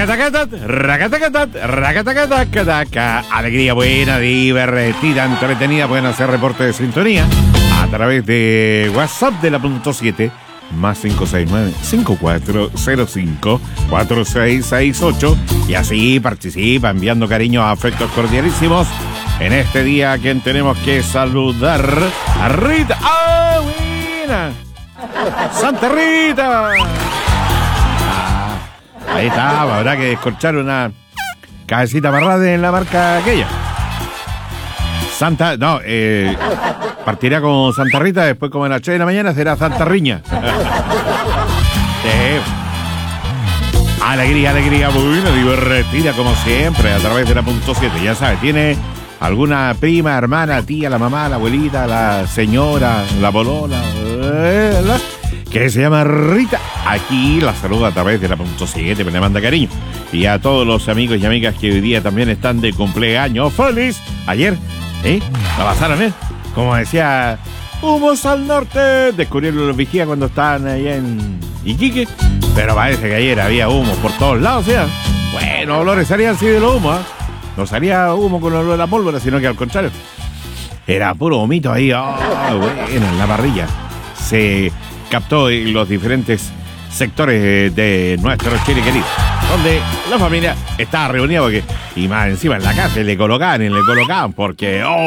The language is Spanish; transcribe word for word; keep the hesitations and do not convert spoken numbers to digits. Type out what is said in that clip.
Racatacatat, racatacatat, racatacatat, alegría buena, divertida, entretenida. Pueden hacer reporte de sintonía a través de WhatsApp de la punto siete, más cinco seis nueve, cinco cuatro cero cinco, cuatro seis seis ocho. Y así participa enviando cariños, afectos cordialísimos. En este día, a quien tenemos que saludar, a Rita. ¡Ah, buena! ¡Santa Rita! Ah, ahí está, habrá que descorchar una cabecita amarrada en la marca aquella. Santa, no, eh, partirá con Santa Rita, después como a las tres de la mañana será Santa Riña. Sí. Alegría, alegría, buena, divertida como siempre, a través de la punto siete. Ya sabes, tiene alguna prima, hermana, tía, la mamá, la abuelita, la señora, la bolola, eh, la, que se llama Rita. Aquí la saluda a través de la punto siete, me le manda cariño. Y a todos los amigos y amigas que hoy día también están de cumpleaños. ¡Feliz! Ayer, ¿eh? ¿La pasaron, eh? Como decía, humos al norte. Descubrieron los vigías cuando estaban allá en Iquique. Pero parece que ayer había humo por todos lados, ¿sí? Bueno, olores salían así de los humos, ¿eh? No salía humo con el olor de la pólvora, sino que al contrario, era puro humito ahí, oh, bueno, en la parrilla. Se captó en los diferentes sectores de nuestro Chile querido, donde la familia estaba reunida porque, y más encima en la casa le colocaban y le colocaban porque, oh,